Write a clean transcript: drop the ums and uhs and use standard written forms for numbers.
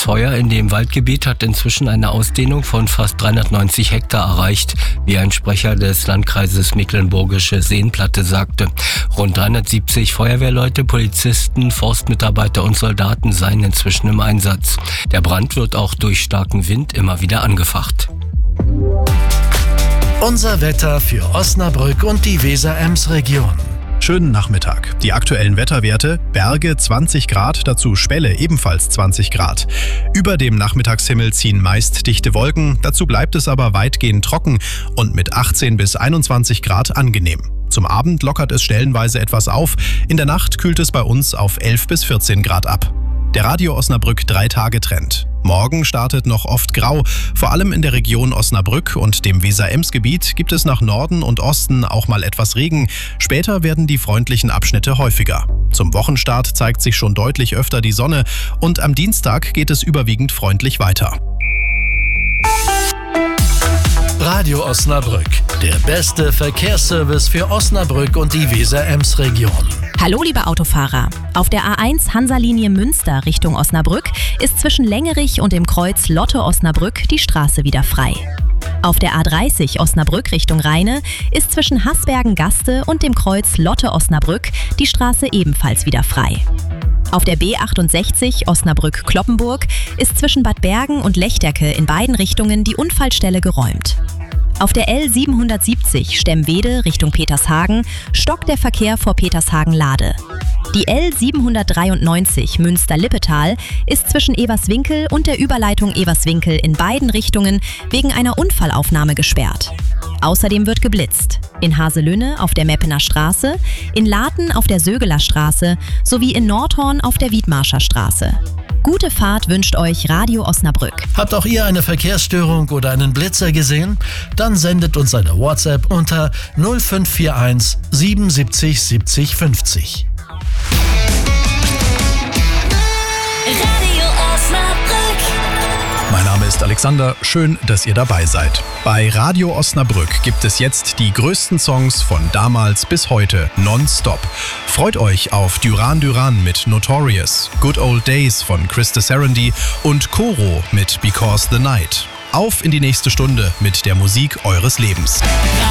Feuer in dem Waldgebiet hat inzwischen eine Ausdehnung von fast 390 Hektar erreicht, wie ein Sprecher des Landkreises Mecklenburgische Seenplatte sagte. Rund 370 Feuerwehrleute, Polizisten, Forstmitarbeiter und Soldaten seien inzwischen im Einsatz. Der Brand wird auch durch starken Wind immer wieder angefacht. Unser Wetter für Osnabrück und die Weser-Ems-Region. Schönen Nachmittag. Die aktuellen Wetterwerte: Berge 20 Grad, dazu Spelle ebenfalls 20 Grad. Über dem Nachmittagshimmel ziehen meist dichte Wolken, dazu bleibt es aber weitgehend trocken und mit 18 bis 21 Grad angenehm. Zum Abend lockert es stellenweise etwas auf, in der Nacht kühlt es bei uns auf 11 bis 14 Grad ab. Der Radio Osnabrück 3-Tage-Trend. Morgen startet noch oft grau. Vor allem in der Region Osnabrück und dem Weser-Ems-Gebiet gibt es nach Norden und Osten auch mal etwas Regen. Später werden die freundlichen Abschnitte häufiger. Zum Wochenstart zeigt sich schon deutlich öfter die Sonne und am Dienstag geht es überwiegend freundlich weiter. Radio Osnabrück, der beste Verkehrsservice für Osnabrück und die Weser-Ems-Region. Hallo liebe Autofahrer. Auf der A1 Hansa-Linie Münster Richtung Osnabrück ist zwischen Längerich und dem Kreuz Lotte-Osnabrück die Straße wieder frei. Auf der A30 Osnabrück Richtung Rheine ist zwischen Haßbergen-Gaste und dem Kreuz Lotte-Osnabrück die Straße ebenfalls wieder frei. Auf der B68 Osnabrück-Cloppenburg ist zwischen Bad Bergen und Lechterke in beiden Richtungen die Unfallstelle geräumt. Auf der L770 Stemwede Richtung Petershagen stockt der Verkehr vor Petershagen-Lade. Die L793 Münster-Lippetal ist zwischen Everswinkel und der Überleitung Everswinkel in beiden Richtungen wegen einer Unfallaufnahme gesperrt. Außerdem wird geblitzt. In Haselünne auf der Meppener Straße, in Laten auf der Sögeler Straße sowie in Nordhorn auf der Wiedmarscher Straße. Gute Fahrt wünscht euch Radio Osnabrück. Habt auch ihr eine Verkehrsstörung oder einen Blitzer gesehen? Dann sendet uns eine WhatsApp unter 0541 77 70 50. Radio Osnabrück. Mein Name ist Alexander, schön, dass ihr dabei seid. Bei Radio Osnabrück gibt es jetzt die größten Songs von damals bis heute nonstop. Freut euch auf Duran Duran mit Notorious, Good Old Days von Krista Serendy und Koro mit Because the Night. Auf in die nächste Stunde mit der Musik eures Lebens.